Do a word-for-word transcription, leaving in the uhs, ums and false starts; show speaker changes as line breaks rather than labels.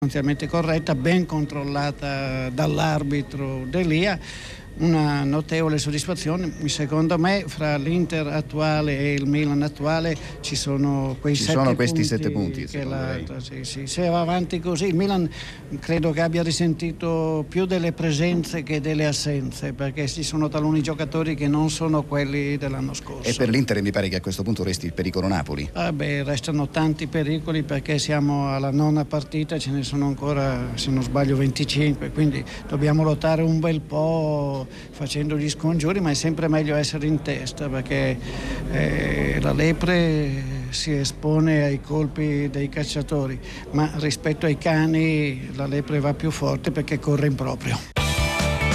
sostanzialmente corretta, ben controllata dall'arbitro D'Elia. Una notevole soddisfazione. Secondo me fra l'Inter attuale e il Milan attuale ci sono quei
ci
sette
sono questi
punti
sette punti
che
lei.
sì, sì. Se va avanti così il Milan credo che abbia risentito più delle presenze che delle assenze, perché ci sono taluni giocatori che non sono quelli dell'anno scorso.
E per l'Inter mi pare che a questo punto resti il pericolo Napoli.
Ah beh, restano tanti pericoli perché siamo alla nona partita, ce ne sono ancora, se non sbaglio, venticinque, quindi dobbiamo lottare un bel po' facendo gli scongiuri, ma è sempre meglio essere in testa perché eh, la lepre si espone ai colpi dei cacciatori, ma rispetto ai cani la lepre va più forte perché corre in proprio.